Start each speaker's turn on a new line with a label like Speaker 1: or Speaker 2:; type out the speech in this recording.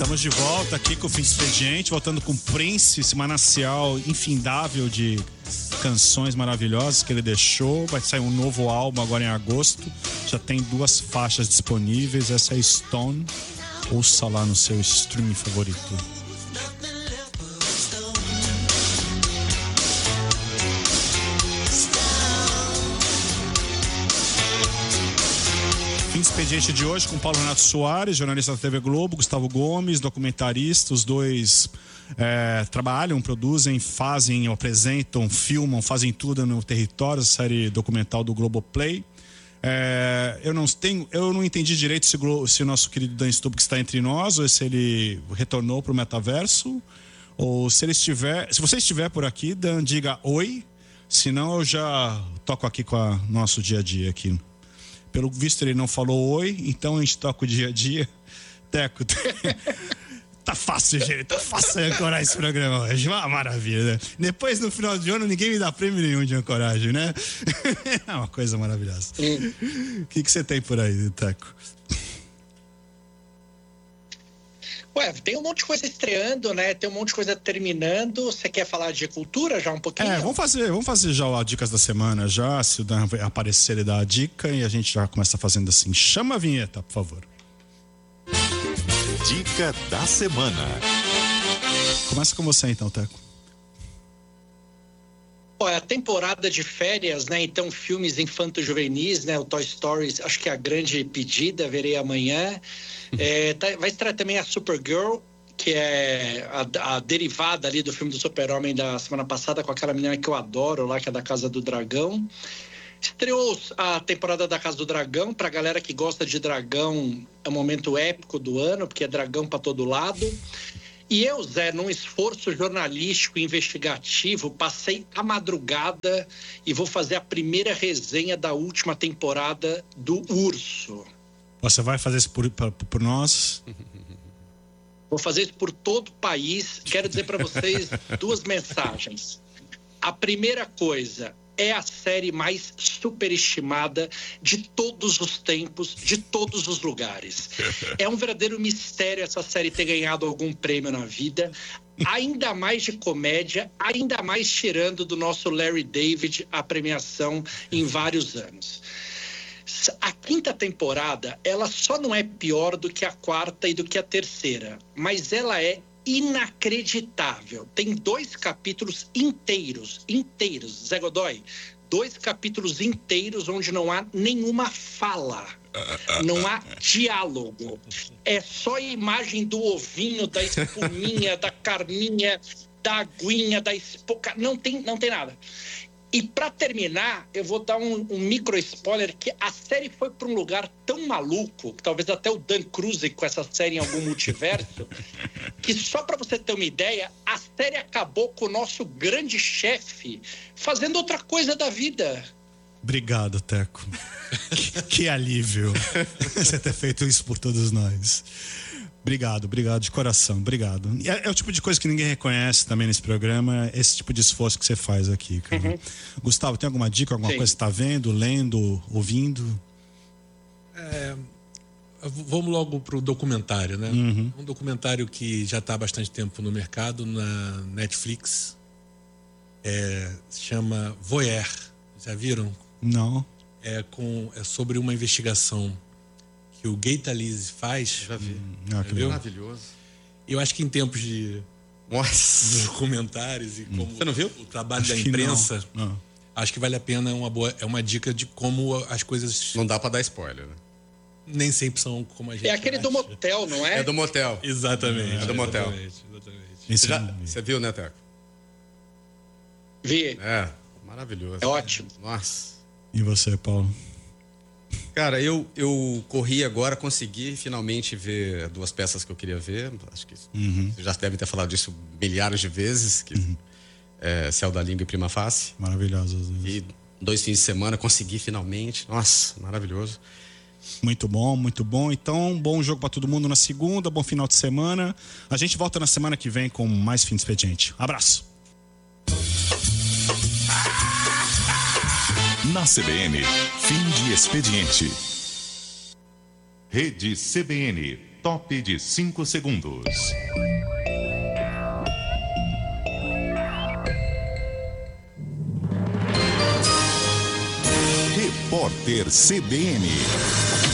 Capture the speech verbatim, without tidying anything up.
Speaker 1: Estamos de volta aqui com o Fim de Expediente, voltando com Prince, esse manancial infindável de canções maravilhosas que ele deixou. Vai sair um novo álbum agora em agosto. Já tem duas faixas disponíveis. Essa é Stone. Ouça lá no seu streaming favorito. Expediente de hoje com Paulo Renato Soares, jornalista da T V Globo, Gustavo Gomes, documentarista. Os dois é, trabalham, produzem, fazem, apresentam, filmam, fazem tudo no território, série documental do Globoplay. É, eu, não tenho, eu não entendi direito se, se o nosso querido Dan Stub está entre nós, ou se ele retornou para o metaverso, ou se ele estiver. Se você estiver por aqui, Dan, diga oi, senão eu já toco aqui com o nosso dia a dia aqui. Pelo visto ele não falou oi, então a gente toca o dia a dia. Teco, tá fácil, gente, tá fácil ancorar esse programa hoje, uma maravilha, né? Depois, no final de ano, ninguém me dá prêmio nenhum de ancoragem, né? É uma coisa maravilhosa. O que, que você tem por aí, Teco?
Speaker 2: Ué, tem um monte de coisa estreando, né? Tem um monte de coisa terminando. Você quer falar de cultura já um pouquinho?
Speaker 1: É, vamos fazer, vamos fazer já as dicas da semana já. Se o Dan aparecer, ele dá a dica e a gente já começa fazendo assim. Chama a vinheta, por favor.
Speaker 3: Dica da semana.
Speaker 1: Começa com você então, Teco.
Speaker 2: É a temporada de férias, né? Então, filmes infanto-juvenis, né? O Toy Story, acho que é a grande pedida, verei amanhã. É, tá, vai estrear também a Supergirl, que é a, a derivada ali do filme do Super-Homem da semana passada, com aquela menina que eu adoro lá, que é da Casa do Dragão. Estreou a temporada da Casa do Dragão. Pra galera que gosta de dragão, é um momento épico do ano, porque é dragão pra todo lado. E eu, Zé, num esforço jornalístico e investigativo, passei a madrugada e vou fazer a primeira resenha da última temporada do Urso.
Speaker 1: Você vai fazer isso por, por, por nós?
Speaker 2: Vou fazer isso por todo o país. Quero dizer para vocês duas mensagens. A primeira coisa, é a série mais superestimada de todos os tempos, de todos os lugares. É um verdadeiro mistério essa série ter ganhado algum prêmio na vida, ainda mais de comédia, ainda mais tirando do nosso Larry David a premiação em vários anos. A quinta temporada, ela só não é pior do que a quarta e do que a terceira, mas ela é inacreditável. Tem dois capítulos inteiros, inteiros, Zé Godoy, dois capítulos inteiros onde não há nenhuma fala, não há diálogo. É só a imagem do ovinho, da espuminha, da carninha, da aguinha, da espoca, não tem, não tem nada. E para terminar, eu vou dar um, um micro spoiler que a série foi para um lugar tão maluco, que talvez até o Dan cruze com essa série em algum multiverso, que só para você ter uma ideia, a série acabou com o nosso grande chefe fazendo outra coisa da vida.
Speaker 1: Obrigado, Teco. que, que alívio você ter feito isso por todos nós. Obrigado, obrigado de coração, obrigado. É, é o tipo de coisa que ninguém reconhece também nesse programa, esse tipo de esforço que você faz aqui, cara. Uhum. Gustavo, tem alguma dica, alguma Sim. coisa que você está vendo, lendo, ouvindo?
Speaker 4: É, vamos logo para o documentário, né? Uhum. Um documentário que já está há bastante tempo no mercado, na Netflix. É, se chama Voyeur. Já viram?
Speaker 1: Não.
Speaker 4: É, com, é sobre uma investigação que o Gay Talese faz.
Speaker 5: Já vi.
Speaker 1: Ah,
Speaker 5: é maravilhoso.
Speaker 4: Eu acho que em tempos de
Speaker 5: Nossa.
Speaker 4: documentários e como
Speaker 5: Você não viu?
Speaker 4: o trabalho
Speaker 1: acho
Speaker 4: da imprensa,
Speaker 1: não. Não.
Speaker 4: acho que vale a pena, é uma, boa, é uma dica de como as coisas...
Speaker 5: Não dá pra dar spoiler, né?
Speaker 4: Nem sempre são como a gente
Speaker 2: É aquele
Speaker 4: acha.
Speaker 2: do motel, não é?
Speaker 5: É do motel.
Speaker 4: Exatamente.
Speaker 5: É do motel.
Speaker 4: Exatamente, exatamente.
Speaker 5: Você, já, você viu, né, Teco?
Speaker 2: Vi.
Speaker 5: É, maravilhoso.
Speaker 2: É ótimo.
Speaker 5: Nossa.
Speaker 1: E você, Paulo?
Speaker 5: Cara, eu, eu corri agora, consegui finalmente ver duas peças que eu queria ver. Acho que
Speaker 1: uhum.
Speaker 5: vocês já devem ter falado disso milhares de vezes. Que, uhum. é, Céu da Língua e Prima Face.
Speaker 1: Maravilhoso.
Speaker 5: E dois fins de semana, consegui finalmente. Nossa, maravilhoso.
Speaker 1: Muito bom, muito bom. Então, bom jogo para todo mundo na segunda, bom final de semana. A gente volta na semana que vem com mais Fim de Expediente. Abraço.
Speaker 3: Na C B N, Fim de Expediente. Rede C B N. top de cinco segundos. Repórter C B N.